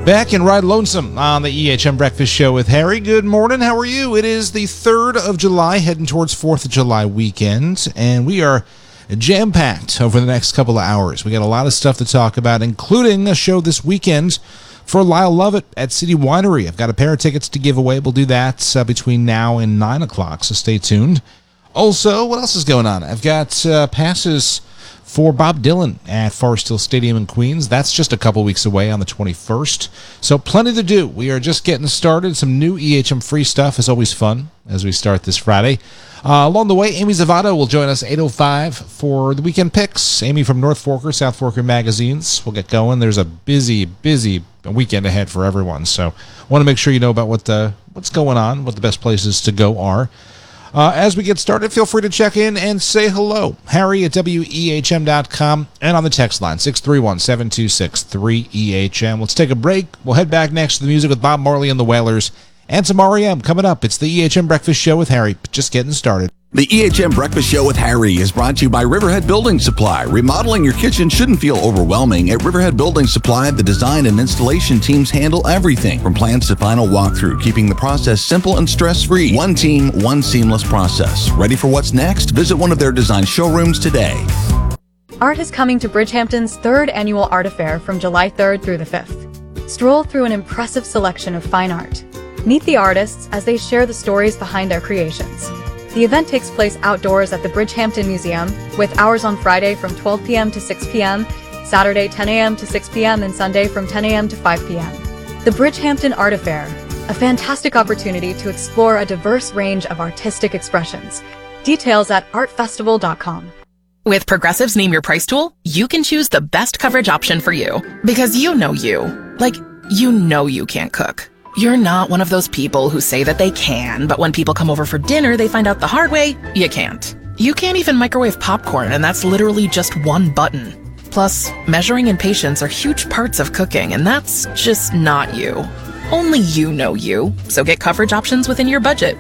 Back and ride lonesome on the EHM Breakfast Show with Harry. Good morning. How are you? It is the 3rd of July, heading towards 4th of July weekend, and we are jam-packed over the next couple of hours. We got a lot of stuff to talk about, including a show this weekend for Lyle Lovett at City Winery. I've got a pair of tickets to give away. We'll do that between now and 9 o'clock, so stay tuned. Also, what else is going on? I've got passes for Bob Dylan at Forest Hill Stadium in Queens. That's just a couple weeks away on the 21st. So plenty to do. We are just getting started. Some new EHM free stuff is always fun as we start this Friday. Along the way, Amy Zavato will join us 8:05 for the weekend picks. Amy from North Forker, South Forker magazines. We'll get going. There's a busy weekend ahead for everyone. So want to make sure you know about what's going on, what the best places to go are. As we get started, feel free to check in and say hello. Harry at WEHM.com and on the text line, 631-726-3EHM. Let's take a break. We'll head back next to the music with Bob Marley and the Wailers and some REM coming up. It's the EHM Breakfast Show with Harry. Just getting started. The EHM Breakfast Show with Harry is brought to you by Riverhead Building Supply. Remodeling your kitchen shouldn't feel overwhelming. At Riverhead Building Supply, the design and installation teams handle everything from plans to final walkthrough, keeping the process simple and stress-free. One team, one seamless process. Ready for what's next? Visit one of their design showrooms today. Art is coming to Bridgehampton's 3rd annual Art Affair from July 3rd through the 5th. Stroll through an impressive selection of fine art. Meet the artists as they share the stories behind their creations. The event takes place outdoors at the Bridgehampton Museum, with hours on Friday from 12 p.m. to 6 p.m., Saturday 10 a.m. to 6 p.m., and Sunday from 10 a.m. to 5 p.m. The Bridgehampton Art Affair, a fantastic opportunity to explore a diverse range of artistic expressions. Details at artfestival.com. With Progressive's Name Your Price tool, you can choose the best coverage option for you. Because you know you. Like, you know you can't cook. You're not one of those people who say that they can, but when people come over for dinner, they find out the hard way, you can't. You can't even microwave popcorn, and that's literally just one button. Plus, measuring and patience are huge parts of cooking, and that's just not you. Only you know you. So get coverage options within your budget